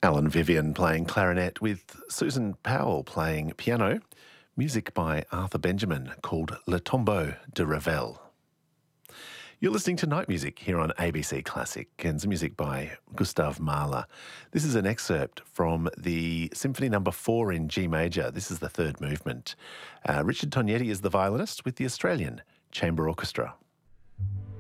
Alan Vivian playing clarinet with Susan Powell playing piano. Music by Arthur Benjamin called Le Tombeau de Ravel. You're listening to Night Music here on ABC Classic, and some music by Gustav Mahler. This is an excerpt from the Symphony No. 4 in G major. This is the third movement. Richard Tognetti is the violinist with the Australian Chamber Orchestra.